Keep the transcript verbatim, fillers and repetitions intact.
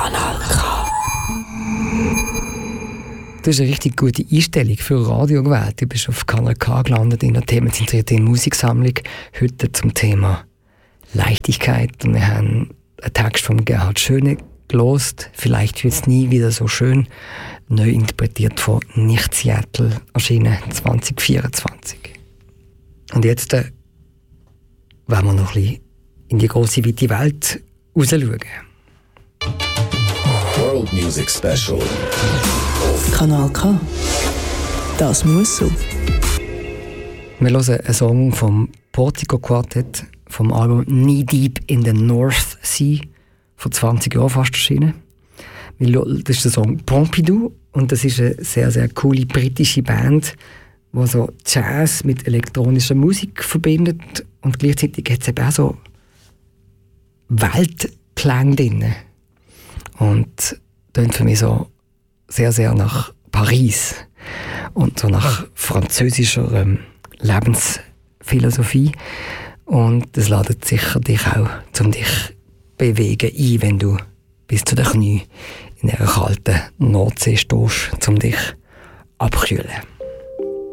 Kanal K. Das ist eine richtig gute Einstellung für Radio gewählt. Du bist auf Kanal K gelandet in einer themenzentrierten Musiksammlung. Heute zum Thema Leichtigkeit. Und wir haben einen Text von Gerhard Schöne gelost. Vielleicht wird es nie wieder so schön. Neu interpretiert von Nicht Seattle, erschienen zwanzig vierundzwanzig. Und jetzt äh, wollen wir noch ein bisschen in die grosse, weite Welt rausschauen. World Music Special auf Kanal K. Das muss so. Wir hören einen Song vom Portico Quartet vom Album Knee Deep in the North Sea, vor zwanzig Jahren fast erschienen. Das ist der Song Pompidou und das ist eine sehr, sehr coole britische Band, die so Jazz mit elektronischer Musik verbindet und gleichzeitig hat es eben auch so Weltklang drin. Und tönt für mich so sehr, sehr nach Paris und so nach französischer ähm, Lebensphilosophie. Und das ladet sicher dich auch zum dich bewegen ein, wenn du bis zu den Knien in einer kalten Nordsee stehst, um dich abkühlen.